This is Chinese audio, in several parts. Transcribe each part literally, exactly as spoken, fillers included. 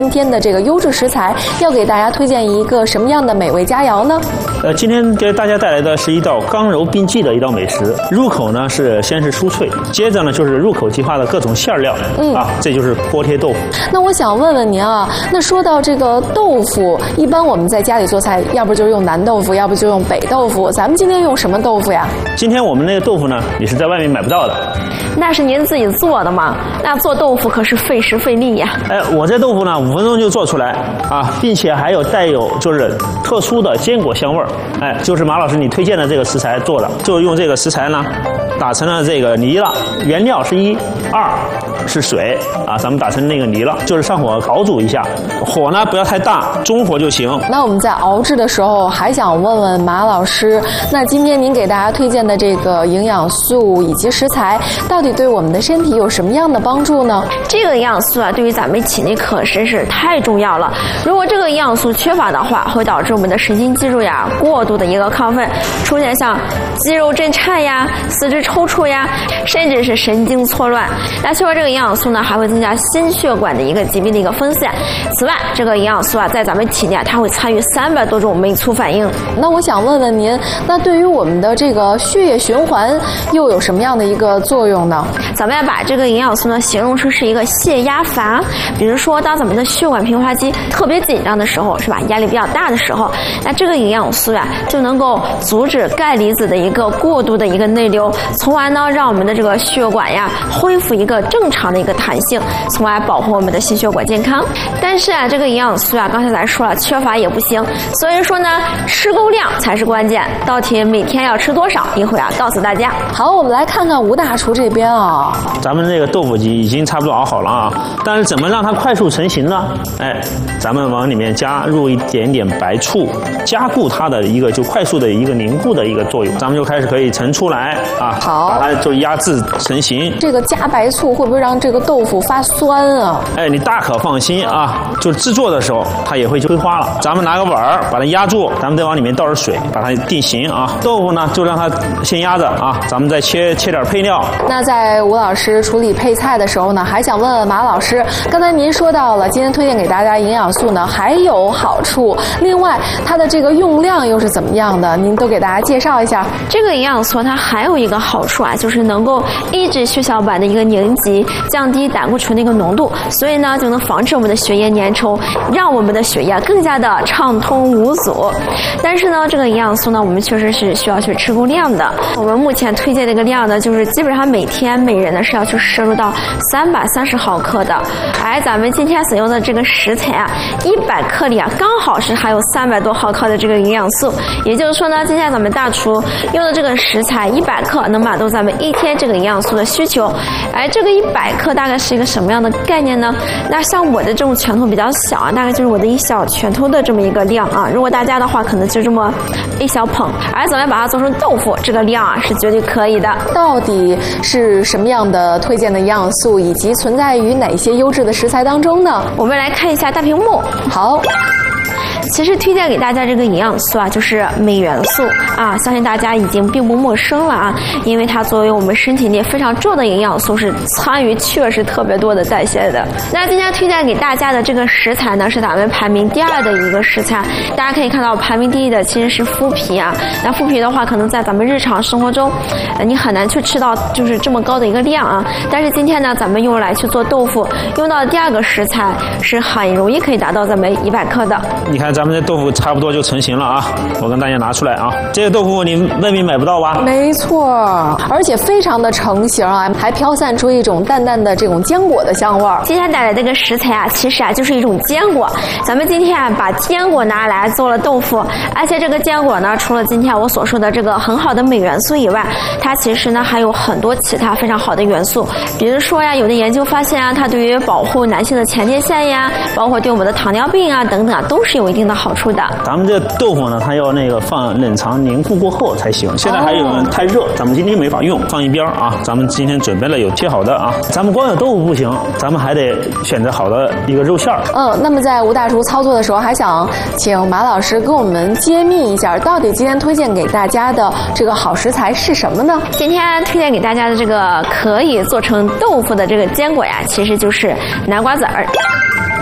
今天的这个优质食材，要给大家推荐一个什么样的美味佳肴呢？ 呃，今天给大家带来的是一道刚柔并济的一道美食。入口呢是先是酥脆，接着呢就是入口即化的各种馅料，嗯啊，这就是锅贴豆腐。 那我想问问您啊，那说到这个豆腐，一般我们在家里做菜，要不就用南豆腐，要不就用北豆腐。咱们今天用什么豆腐呀？ 今天我们那个豆腐呢，你是在外面买不到的。 那是您自己做的吗？那做豆腐可是费时费力呀。 哎，我这豆腐呢，五分钟就做出来啊，并且还有带有就是特殊的坚果香味儿。哎，就是马老师你推荐的这个食材做的，就用这个食材呢，打成了这个泥了。原料是一，二是水啊，咱们打成那个泥了，就是上火熬煮一下，火呢不要太大，中火就行。 那我们在熬制的时候，还想问问马老师，那今天您给大家推荐的这个营养素以及食材，到底对我们的身体有什么样的帮助呢？ 这个营养素啊，对于咱们体内可真是太重要了。如果这个营养素缺乏的话，会导致我们的神经肌肉呀过度的一个亢奋，出现像肌肉震颤呀、四肢抽搐呀，甚至是神经错乱。那缺乏这个营养素呢，还会增加心血管的一个疾病的一个风险。此外，这个营养素啊，在咱们体内它会参与三百多种酶促反应。 那我想问问您，那对于我们的这个血液循环又有什么样的一个作用呢？ 咱们要把这个营养素呢形容成是一个泄压阀。比如说，当咱们的血管平滑肌特别紧张的时候，是吧？压力比较大的时候，那这个营养素呀、啊、就能够阻止钙离子的一个过度的一个内流，从而呢让我们的这个血管呀恢复一个正常的一个弹性，从而保护我们的心血管健康。但是啊，这个营养素啊，刚才咱说了，缺乏也不行，所以说呢，吃够量才是关键。到底每天要吃多少？一会儿啊告诉大家。 好，我们来看看吴大厨这边啊， 咱们这个豆腐已经差不多熬好了啊，但是怎么让它快速成型呢？哎，咱们往里面加入一点点白醋，加固它的一个就快速的一个凝固的一个作用，咱们就开始可以盛出来啊， 好， 把它就压制成型。 这个加白醋会不会让这个豆腐发酸啊？ 哎，你大可放心啊，就制作的时候它也会挥发了。咱们拿个碗儿把它压住，咱们再往里面倒点水，把它定型啊。豆腐呢就让它先压着啊，咱们再切切点配料。 那在吴老师处理配菜的时候呢，还想问问马老师，刚才您说到了，今天推荐给大家营养素呢还有好处，另外它的这个用量又是怎么样的？您都给大家介绍一下。 这个营养素它还有一个好处啊，就是能够抑制血小板的一个凝集，降低胆固醇的一个浓度，所以呢就能防止我们的血液粘稠，让我们的血液更加的畅通无阻。但是呢，这个营养素呢，我们确实是需要去吃够量的。我们目前推荐的一个量呢，就是基本上每天每人呢是要去摄入到三百三十毫克的。而咱们今天所用的这个食材啊，一百克里啊，刚好是含有三百多毫克的这个营养素。也就是说呢，今天咱们大厨用的这个食材一百克能满足咱们一天这个营养素的需求。而这个一百克大概是一个什么样的概念呢？那像我的这种拳头比较小啊，大概就是我的一小拳头的这么一个量啊。如果大家的话，可能就这么一小捧。而咱们把它做成豆腐，这个量啊是绝对可以的。 到底是什么样的推荐的营养素，以及存在于哪些优质的食材当中呢？ 我们来看一下大屏幕。 好。 其实推荐给大家这个营养素啊，就是镁元素啊，相信大家已经并不陌生了啊，因为它作为我们身体内非常重要的营养素，是参与确实特别多的代谢的。那今天推荐给大家的这个食材呢，是咱们排名第二的一个食材。大家可以看到，排名第一的其实是麸皮啊。那麸皮的话，可能在咱们日常生活中，呃，你很难去吃到就是这么高的一个量啊。但是今天呢，咱们用来去做豆腐，用到的第二个食材是很容易可以达到咱们一百克的。 你看咱们这豆腐差不多就成型了啊，我跟大家拿出来啊。这个豆腐你外面买不到吧？ 没错，而且非常的成型啊，还飘散出一种淡淡的这种坚果的香味儿。 今天带来这个食材啊，其实啊就是一种坚果。咱们今天啊把坚果拿来做了豆腐，而且这个坚果呢，除了今天我所说的这个很好的镁元素以外，它其实呢还有很多其他非常好的元素。比如说呀，有的研究发现啊，它对于保护男性的前列腺呀，包括对我们的糖尿病啊等等啊，都是有一定的好处的。 咱们这豆腐呢，它要那个放冷藏凝固过后才行。现在还有人太热，咱们今天没法用，放一边啊。咱们今天准备了有切好的啊，咱们光有豆腐不行，咱们还得选择好的一个肉馅儿。 嗯，那么在吴大厨操作的时候，还想请马老师跟我们揭秘一下，到底今天推荐给大家的这个好食材是什么呢？ 今天推荐给大家的这个可以做成豆腐的这个坚果呀，其实就是南瓜籽儿。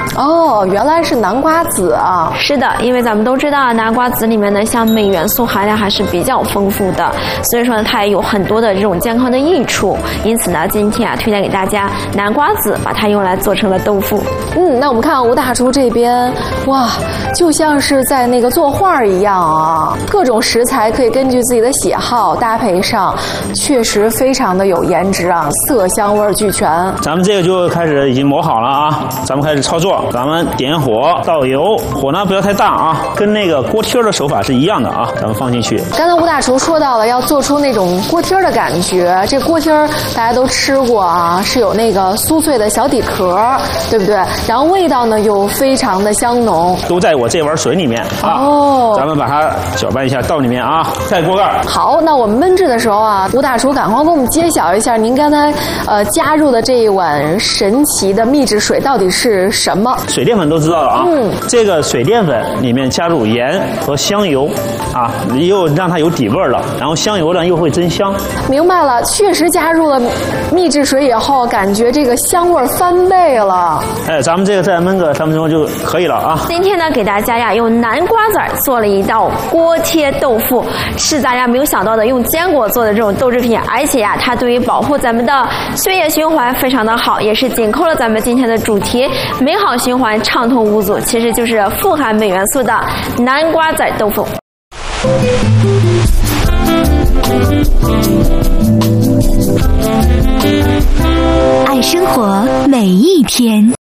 哦，原来是南瓜子啊！ 是的，因为咱们都知道南瓜子里面呢，像镁元素含量还是比较丰富的，所以说呢，它也有很多的这种健康的益处。因此呢，今天啊，推荐给大家南瓜子，把它用来做成了豆腐。 嗯，那我们看吴大厨这边，哇，就像是在那个作画一样啊，各种食材可以根据自己的喜好搭配上，确实非常的有颜值啊，色香味俱全。 咱们这个就开始已经磨好了啊，咱们开始操作。咱们点火倒油，火呢不要太大啊，跟那个锅贴的手法是一样的啊。咱们放进去。 刚才吴大厨说到了要做出那种锅贴的感觉，这锅贴大家都吃过啊，是有那个酥脆的小底壳，对不对？然后味道呢又非常的香浓， 都在我这碗水里面啊。 哦， 咱们把它搅拌一下，倒里面啊，盖锅盖。 好，那我们焖制的时候啊，吴大厨赶快给我们揭晓一下，您刚才呃加入的这一碗神奇的秘制水到底是什么？ 水淀粉都知道了啊， 嗯， 这个水淀粉里面加入盐和香油啊，又让它有底味了，然后香油呢又会增香。 明白了，确实加入了秘制水以后，感觉这个香味翻倍了。 哎，咱们这个再焖个三分钟就可以了啊。 今天呢，给大家呀用南瓜子儿做了一道锅贴豆腐，是大家没有想到的，用坚果做的这种豆制品，而且呀，它对于保护咱们的血液循环非常的好，也是紧扣了咱们今天的主题，美好循环，畅通无阻，其实就是富含镁元素的南瓜子豆腐。 爱生活每一天。